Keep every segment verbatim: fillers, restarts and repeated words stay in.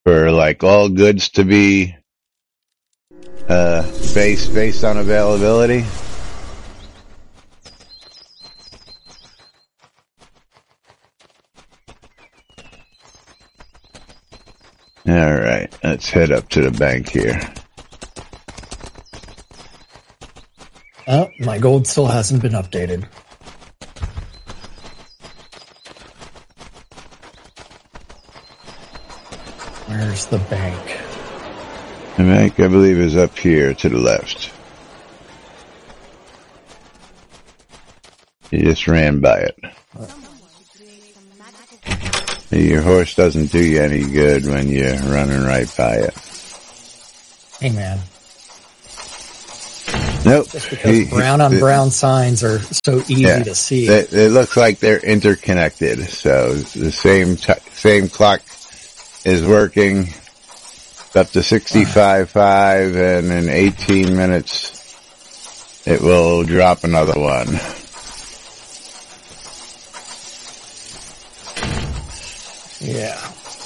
for like all goods to be uh, based based on availability. All right, let's head up to the bank here. Oh, my gold still hasn't been updated. Where's the bank? The bank, I believe, is up here to the left. You just ran by it. Your horse doesn't do you any good when you're running right by it. Hey, man. Nope. Just because he, brown on he, brown signs are so easy yeah, to see. It, it looks like they're interconnected. So the same t- same clock is working. It's up to sixty-five point five, and in eighteen minutes it will drop another one. Yeah.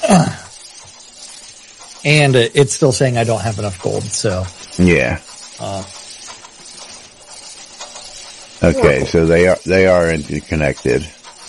And uh, it's still saying I don't have enough gold, so. Yeah. Uh, okay, so they are, they are interconnected.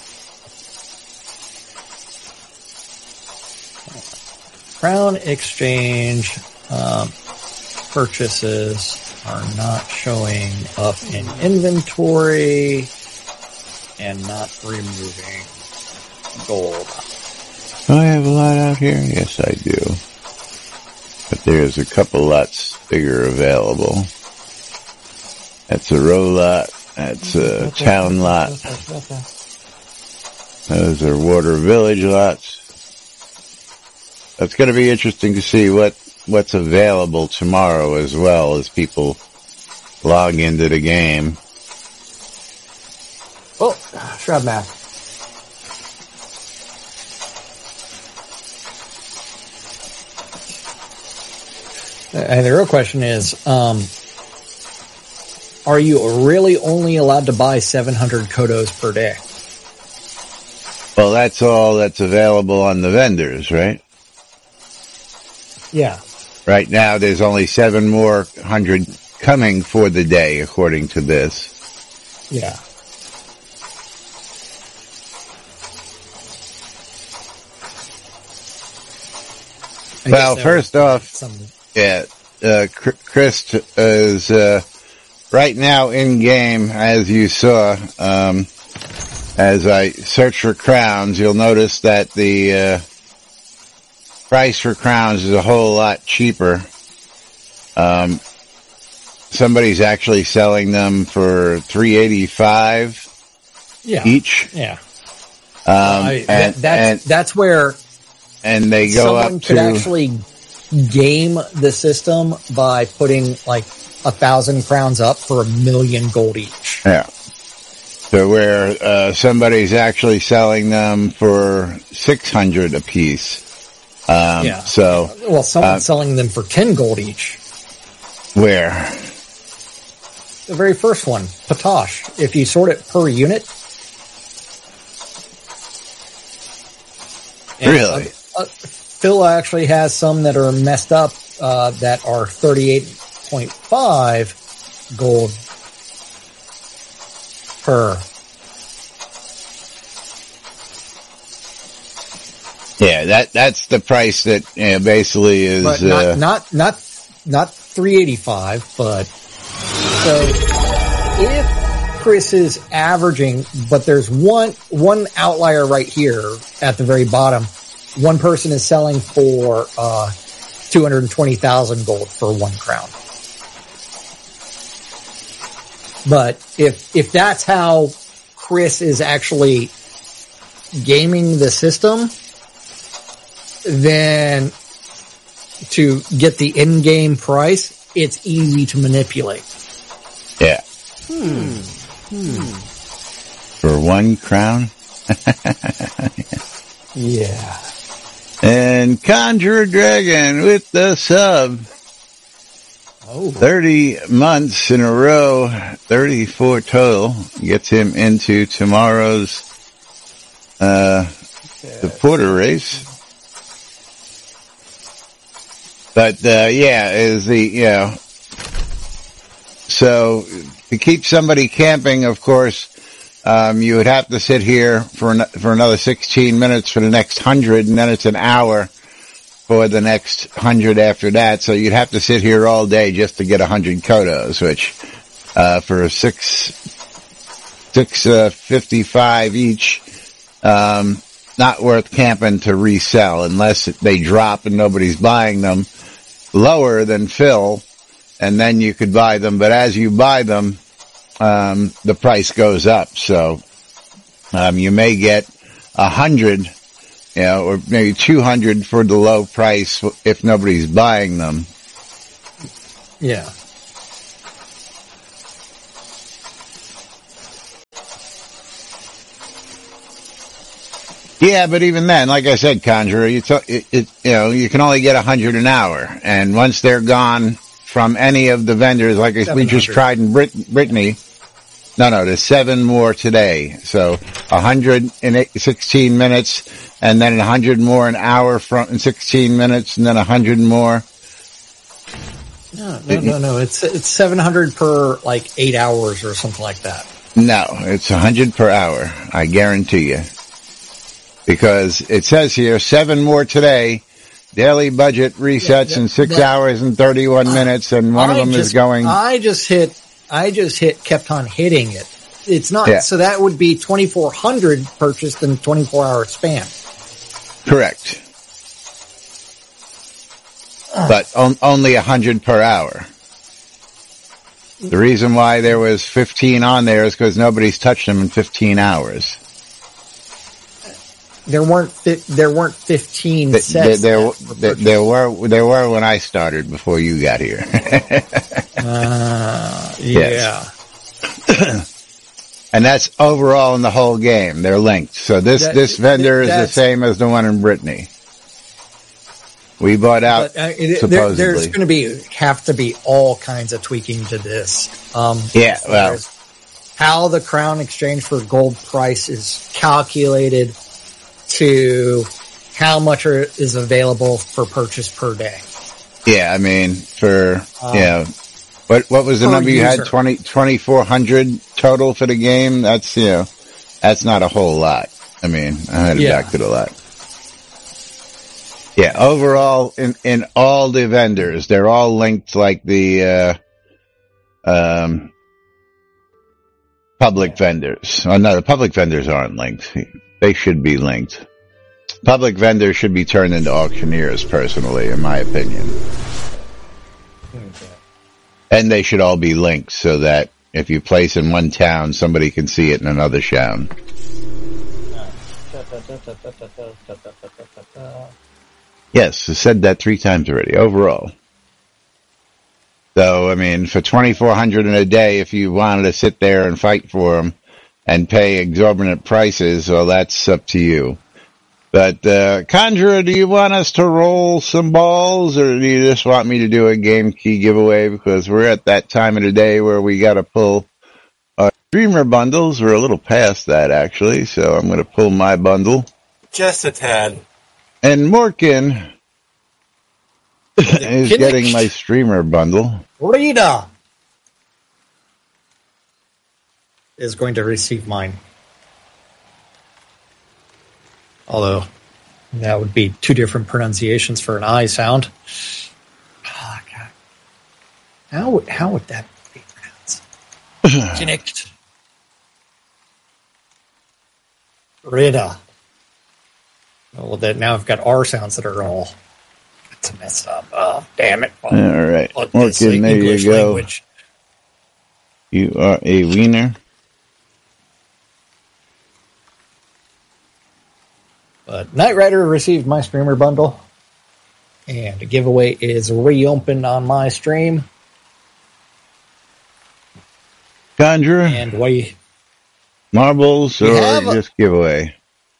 Crown Exchange, um, purchases are not showing up in inventory and not removing gold. Do I have a lot out here? Yes, I do. But there's a couple lots bigger available. That's a row lot. That's a town lot. Those are Water Village lots. It's going to be interesting to see what, what's available tomorrow as well as people log into the game. Oh, Shroud Map. And the real question is, um, are you really only allowed to buy seven hundred Kodos per day? Well, that's all that's available on the vendors, right? Yeah. Right now, there's only seven more hundred coming for the day, according to this. Yeah. I Well, first off, some... yeah, uh, Chris is uh, right now in game, as you saw. Um, as I search for crowns, you'll notice that the uh, price for crowns is a whole lot cheaper. Um, somebody's actually selling them for three eighty-five yeah. each. Yeah. Um, well, I, and, that, that's and, that's where and they go someone up could to actually game the system by putting like a thousand crowns up for a million gold each. Yeah. So where uh, somebody's actually selling them for six hundred a piece. Um, yeah. So well, someone's uh, selling them for ten gold each. Where? The very first one, Potash. If you sort it per unit. And, really? Uh, uh, Phil actually has some that are messed up uh, that are thirty-eight point five gold per. Yeah, that that's the price that you know, basically is but not uh, not not not three eighty-five, but so if Chris is averaging, but there's one one outlier right here at the very bottom. One person is selling for uh two hundred twenty thousand gold for one crown. But if if that's how Chris is actually gaming the system, then to get the in-game price, it's easy to manipulate. Yeah. Hmm. Hmm. For one crown? Yeah. And Conjure Dragon with the sub. Oh. thirty months in a row, thirty-four total, gets him into tomorrow's uh the Porter race. But, uh, yeah, is the, you know, so to keep somebody camping, of course, um, you would have to sit here for, an, for another sixteen minutes for the next hundred, and then it's an hour for the next hundred after that. So you'd have to sit here all day just to get a hundred kodos, which, uh, for six, six, uh, fifty-five each, um, not worth camping to resell unless they drop and nobody's buying them lower than fill, and then you could buy them. But as you buy them, um, the price goes up. So, um, you may get a hundred, you know, or maybe two hundred for the low price if nobody's buying them. Yeah. Yeah, but even then, like I said, Conjurer, you, t- it, it, you know, you can only get a hundred an hour, and once they're gone from any of the vendors, like we just tried in Brit- Brittany, no, no, there's seven more today. So a hundred in eight, sixteen minutes, and then a hundred more an hour from in sixteen minutes, and then a hundred more. No, no, no, no. It's it's seven hundred per like eight hours or something like that. No, it's a hundred per hour. I guarantee you. Because it says here, seven more today, daily budget resets yeah, yeah, in six but, hours and thirty-one uh, minutes, and one I of them just, is going... I just hit, I just hit, kept on hitting it. It's not, yeah. So that would be twenty-four hundred purchased in twenty-four hour span. Correct. Uh, but on, only one hundred per hour. The reason why there was fifteen on there is because nobody's touched them in fifteen hours. There weren't fi- there weren't fifteen Th- sets. There, there, there were there were when I started before you got here. uh, yeah. And that's overall in the whole game. They're linked. So this that, this vendor is the same as the one in Brittany. We bought out. But, uh, it, supposedly. There, there's going to be have to be all kinds of tweaking to this. Um, yeah. Well, how the Crown Exchange for Gold price is calculated to how much are, is available for purchase per day. Yeah, I mean, for, um, yeah. What, what was the number you user. had? twenty, twenty-four hundred total for the game? That's, you know, that's not a whole lot. I mean, I had it yeah. back to the lot. Yeah, overall, in, in all the vendors, they're all linked like the, uh, um, public vendors. Oh, no, the public vendors aren't linked. They should be linked. Public vendors should be turned into auctioneers, personally, in my opinion. Okay. And they should all be linked so that if you place in one town, somebody can see it in another town. Yes, I said that three times already, overall. So, I mean, for twenty-four hundred dollars in a day, if you wanted to sit there and fight for them, and pay exorbitant prices, well, that's up to you. But, uh, Conjurer, do you want us to roll some balls, or do you just want me to do a game key giveaway? Because we're at that time of the day where we gotta pull our streamer bundles. We're a little past that, actually, so I'm gonna pull my bundle. Just a tad. And Morkin is getting my streamer bundle. Rita is going to receive mine. Although, that would be two different pronunciations for an I sound. Oh, God. How would, how would that be pronounced? Connect. Rita. Well, that now I've got R sounds that are all it's messed up. Oh, damn it. All right. Morkin, there you go. Language. You are a wiener. But Knight Rider received my streamer bundle, and the giveaway is reopened on my stream. Conjurer? And we marbles or just giveaway?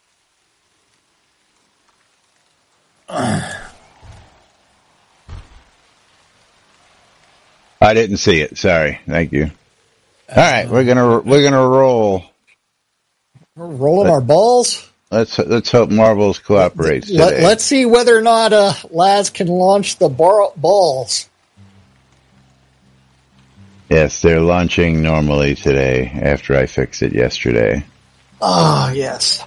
I didn't see it. Sorry. Thank you. All right, we're gonna we're gonna roll. We're rolling but, our balls. let's let's hope Marbles cooperates today. Let, let's see whether or not uh, Laz can launch the bar- balls. Yes, they're launching normally today after I fixed it yesterday. Ah, oh, yes.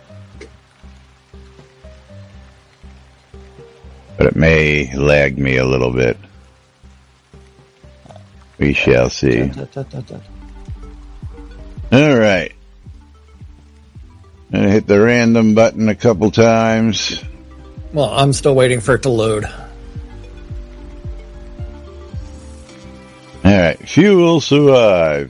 But it may lag me a little bit. We shall see. Da, da, da, da, da. All right. I'm going to hit the random button a couple times. Well, I'm still waiting for it to load. All right. Few will survive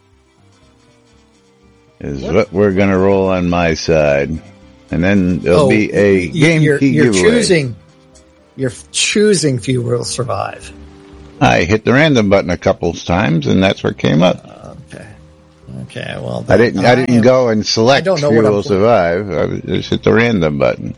is what, what we're going to roll on my side. And then there'll oh, be a game you're, key you're giveaway. choosing, you're choosing few will survive. I hit the random button a couple times, and that's what came up. Okay. Okay. Well, I didn't. I, I didn't am, go and select few will survive. I just hit the random button.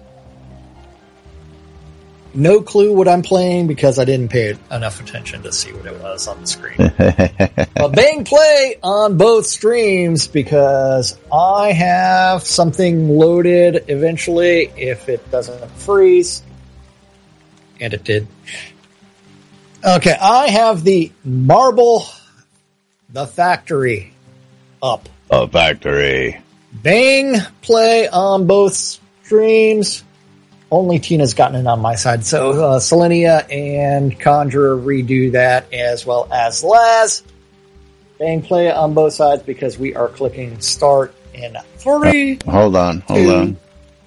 No clue what I'm playing because I didn't pay enough attention to see what it was on the screen. But bang play on both streams because I have something loaded eventually if it doesn't freeze. And it did. Okay, I have the Marble, the Factory up. The Factory. Bang play on both streams. Only Tina's gotten it on my side. So uh, Selenia and Conjurer redo that as well as Laz. Bang play on both sides because we are clicking start in three. Uh, hold on, hold two, on.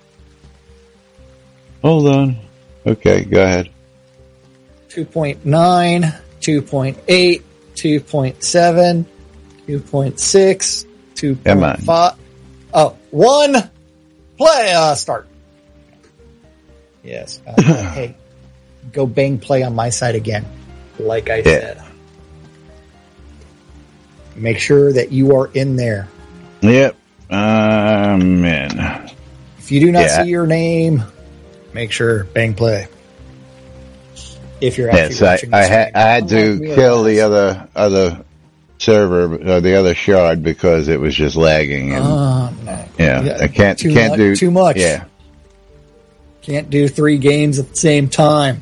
Hold on. Okay, go ahead. two point nine, two point eight, two point seven, two point six, two point five. Oh, one. Play, uh, start. Yes. Uh, hey, go bang play on my side again. Like I yeah. said. Make sure that you are in there. Yep. I'm in. If you do not yeah. see your name, make sure bang play. If you're actually yes, watching I, I, stream. ha- I had to like kill the other other server, uh, the other shard, because it was just lagging. And, uh, no. Yeah, yeah, I can't too can't much, do too much. Yeah, can't do three games at the same time.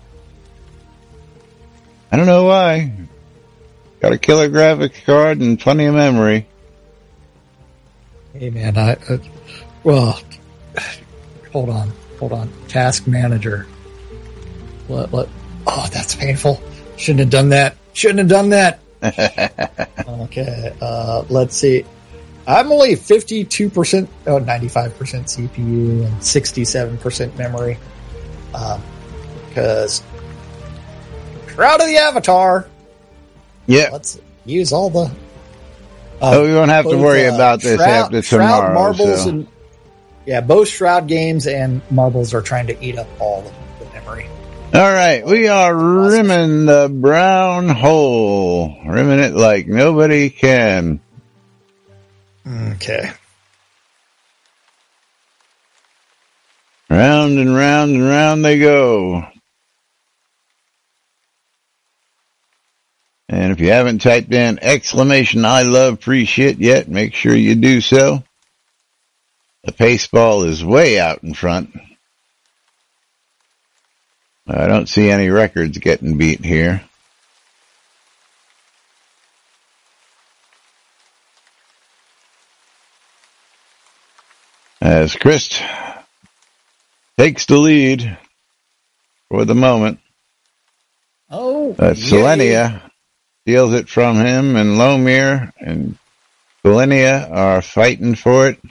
I don't know why. Got a killer graphics card and plenty of memory. Hey man, I uh, well, hold on, hold on. Task manager. What? What? Oh, that's painful. Shouldn't have done that. Shouldn't have done that. Okay, uh, let's see. I'm only fifty-two percent, oh, ninety-five percent C P U and sixty-seven percent memory. Um, because Shroud of the Avatar. Yeah. Let's use all the. Uh, oh, we won't have both, to worry uh, about this Shroud, after tomorrow. Shroud, Marbles, so. and yeah, both Shroud games and Marbles are trying to eat up all of the memory. All right, we are rimming the brown hole, rimming it like nobody can. Okay. Round and round and round they go. And if you haven't typed in exclamation I love free shit yet, make sure you do so. The pace ball is way out in front. I don't see any records getting beat here. As Chris takes the lead for the moment. Oh, uh, Selenia steals it from him, and Lomir and Selenia are fighting for it.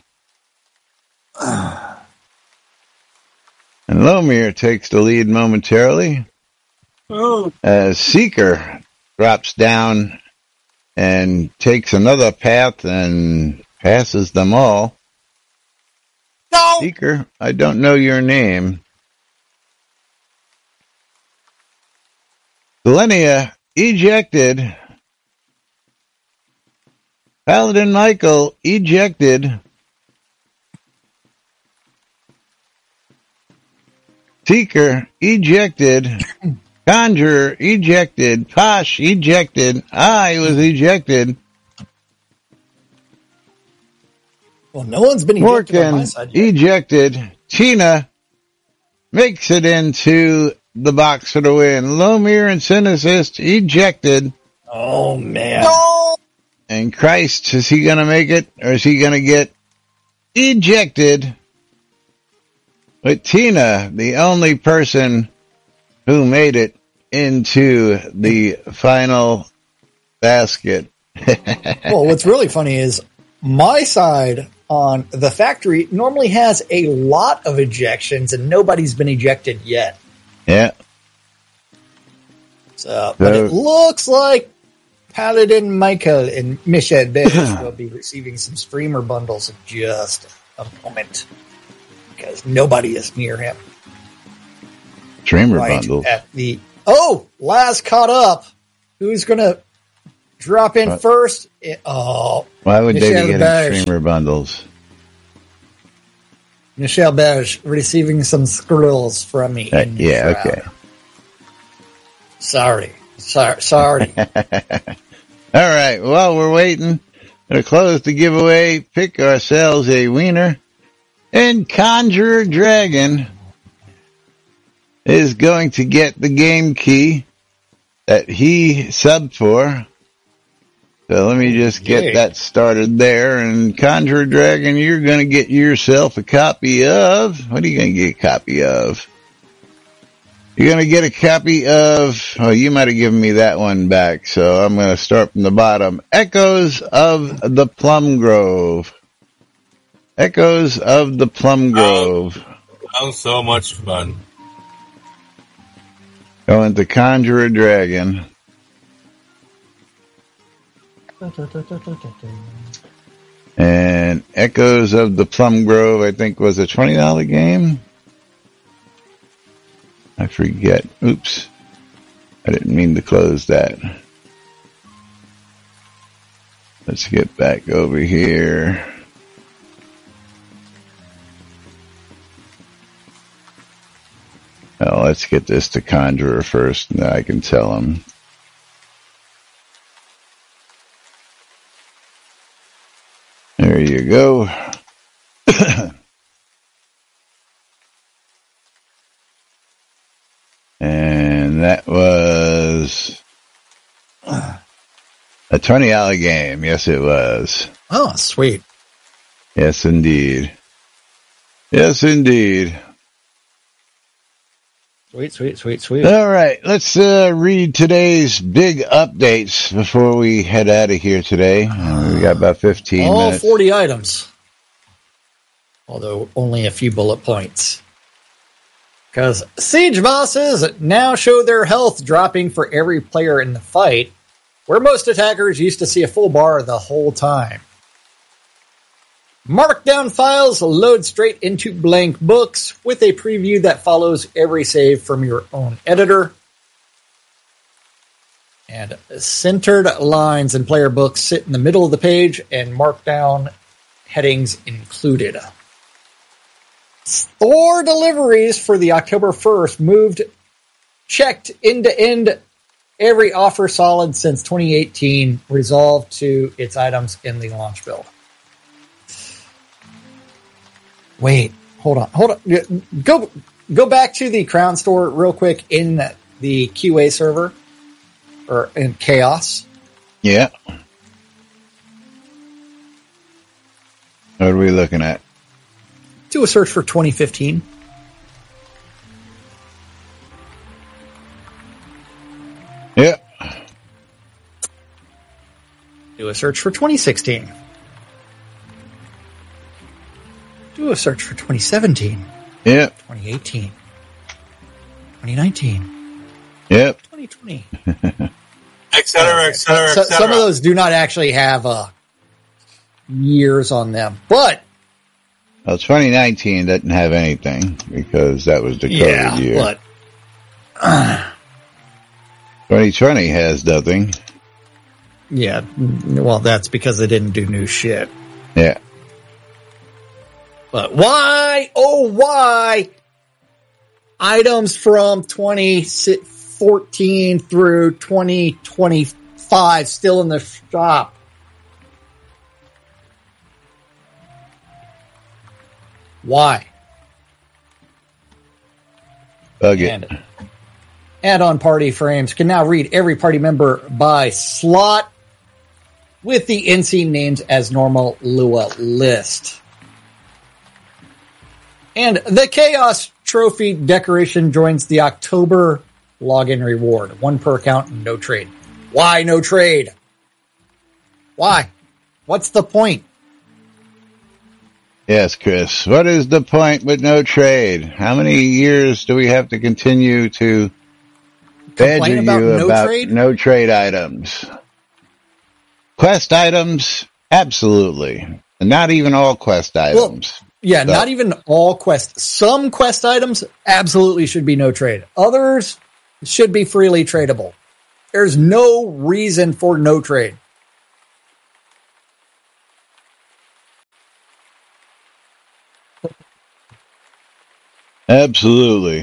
And Lomir takes the lead momentarily oh. as Seeker drops down and takes another path and passes them all. No! Seeker, I don't know your name. Selenia ejected. Paladin Michael ejected. Seeker ejected. Conjurer ejected. Posh ejected. I was ejected. Well, no one's been ejected on my Morgan side yet. ejected. Tina makes it into the box for the win. Lomir and Synesist ejected. Oh, man. No! And Christ, is he going to make it? Or is he going to get ejected? But Tina, the only person who made it into the final basket. Well, what's really funny is my side on the factory normally has a lot of ejections and nobody's been ejected yet. Yeah. So, but So- it looks like Paladin Michael and Michel Beige will be receiving some streamer bundles in just a moment because nobody is near him. Streamer Right bundles. at the oh, last caught up. Who's gonna drop in What? first? It- oh, Why would they Michel be getting Beige. streamer bundles? Michel Beige receiving some scrolls from me. Uh, in the yeah, crowd. okay. Sorry, sorry, sorry. All right. Well, we're waiting to close the giveaway. Pick ourselves a wiener. And Conjurer Dragon is going to get the game key that he subbed for. So let me just get Yay. that started there. And Conjurer Dragon, you're going to get yourself a copy of... What are you going to get a copy of? You're going to get a copy of... Oh, you might have given me that one back. So I'm going to start from the bottom. Echoes of the Plum Grove. Echoes of the Plum Grove. Sounds so much fun. Going to Conjurer Dragon. And Echoes of the Plum Grove, I think, was a twenty dollars game. I forget. Oops. I didn't mean to close that. Let's get back over here. Well, let's get this to Conjurer first, and then I can tell him. There you go. And that was a twenty dollars game. Yes, it was. Oh, sweet. Yes, indeed. Yes, indeed. Sweet, sweet, sweet, sweet. All right, let's uh, read today's big updates before we head out of here today. Uh, we got about fifteen All minutes. forty items. Although only a few bullet points. Because siege bosses now show their health dropping for every player in the fight, where most attackers used to see a full bar the whole time. Markdown files load straight into blank books with a preview that follows every save from your own editor. And centered lines in player books sit in the middle of the page and markdown headings included. Store deliveries for the October first moved checked end to end every offer solid since twenty eighteen, resolved to its items in the launch build. Wait, hold on, hold on. Go, go back to the Crown Store real quick in the Q A server or in Chaos. Yeah. What are we looking at? Do a search for twenty fifteen. Yeah. Do a search for twenty sixteen. Do a search for twenty seventeen. Yep. twenty eighteen. twenty nineteen. Yep. twenty twenty. Et cetera, et cetera, So, et cetera. some of those do not actually have uh, years on them, but Well, twenty nineteen doesn't have anything because that was the COVID yeah, year. but twenty twenty has nothing. yeah, well, that's because they didn't do new shit. Yeah. But why, oh why, items from twenty fourteen through twenty twenty-five still in the shop? Why? Bug it. And add-on party frames can now read every party member by slot with the N C names as normal Lua list. And the Chaos Trophy decoration joins the October login reward. One per account, no trade. Why no trade? Why? What's the point? Yes, Chris. What is the point with no trade? How many years do we have to continue to badger about you no about trade? no trade items? Quest items? Absolutely. And not even all quest items. Well, yeah, So- not even all quest. Some quest items absolutely should be no trade. Others should be freely tradable. There's no reason for no trade. Absolutely.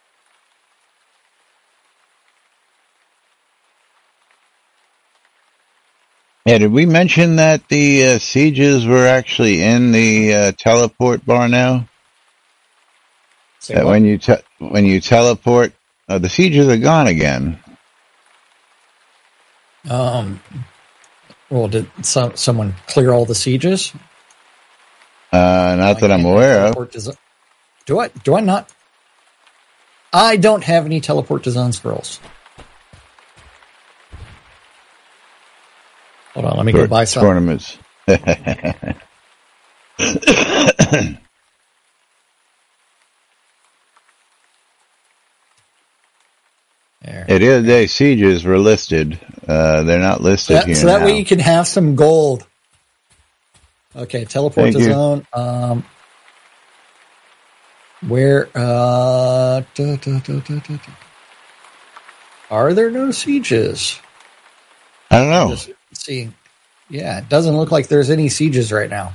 Yeah, did we mention that the uh, sieges were actually in the uh, teleport bar now? Say That what? when you te- when you teleport, uh, the sieges are gone again. Um, well, did some, someone clear all the sieges? Uh, not that I I'm can't aware of. teleport to zo- Do I? Do I not? I don't have any teleport to zone scrolls. Hold on, let me go For buy some. tournaments. There. Yeah, the other day, sieges were listed. Uh, they're not listed That- here so that now. way you can have some gold. Okay, teleport Thank to you. zone. Um, where uh, da, da, da, da, da, da. Are there no sieges? I don't know. Just seeing. Yeah, it doesn't look like there's any sieges right now.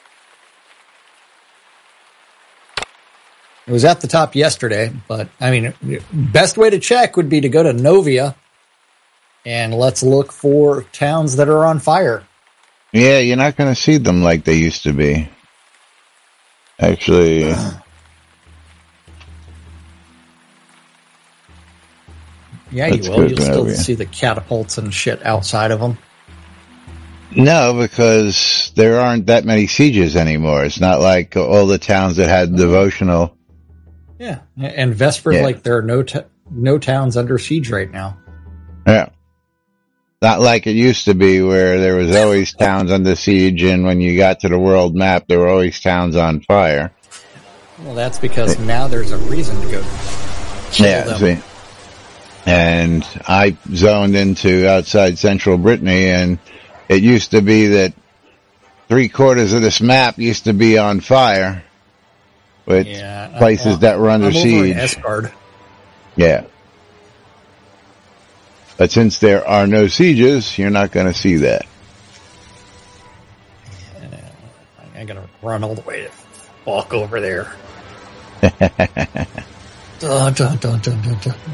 It was at the top yesterday, but I mean, best way to check would be to go to Novia and let's look for towns that are on fire. Yeah, you're not going to see them like they used to be. Actually, Yeah, That's you will. good, You'll still Novia. see the catapults and shit outside of them. no, because there aren't that many sieges anymore. It's not like all the towns that had devotional. Yeah, and Vesper, Yeah. like there are no t- no towns under siege right now. Yeah. Not like it used to be where there was always towns under siege, and when you got to the world map, there were always towns on fire. Well, that's because now there's a reason to go kill Yeah, them. see. And I zoned into outside central Brittany, and it used to be that three quarters of this map used to be on fire with Yeah, I- places well, that were under I'm over siege. in Esgard. Yeah. But since there are no sieges, you're not going to see that. I gotta run all the way to walk over there. Dun, dun, dun, dun, dun, dun.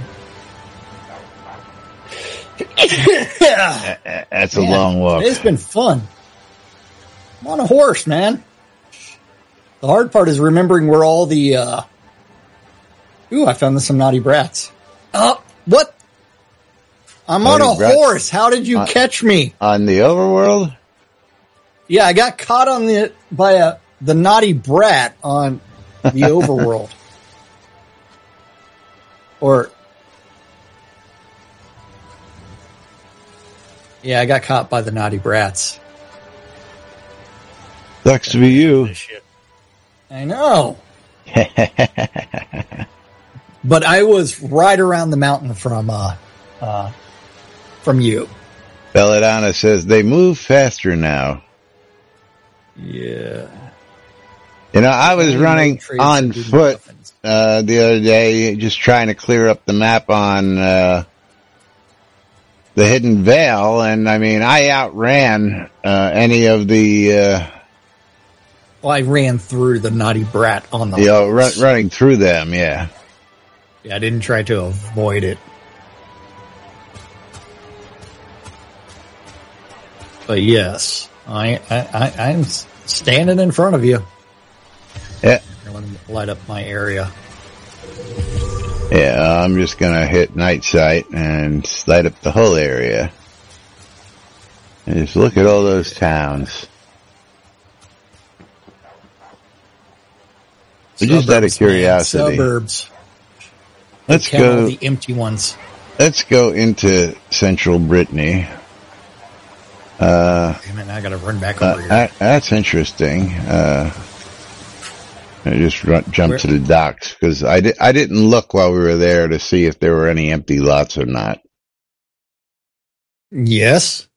Yeah. That's a Man, long walk. It's been fun. I'm on a horse, man. The hard part is remembering where all the, uh, ooh, I found some naughty brats. Uh, what? I'm on Naughty a brats? horse. How did you Uh, catch me? On the overworld? Yeah, I got caught on the, by a, the naughty brat on the overworld. Or, yeah, I got caught by the naughty brats. Sucks to be you. I know. But I was right around the mountain from, uh, uh, from you. Belladonna says they move faster now. Yeah. You know, I was Only running trades on that do foot nothing. uh, the other day, just trying to clear up the map on uh, the Hidden Vale, and I mean, I outran uh, any of the, uh, Well, I ran through the naughty brat on the you know, run, horse. running through them. Yeah, Yeah, I didn't try to avoid it. But yes, I, I, I I'm standing in front of you. yeah. light up my area. Yeah, I'm just gonna hit night sight and light up the whole area. And just look at all those towns. So just out of curiosity, Man, suburbs. Let's Count go. all the empty ones. Let's go into central Brittany. Uh, Damn it! Now I got to run back uh, over here. that, that's interesting. Uh, I just run, jump Where- to the docks because I, di- I didn't look while we were there to see if there were any empty lots or not. Yes.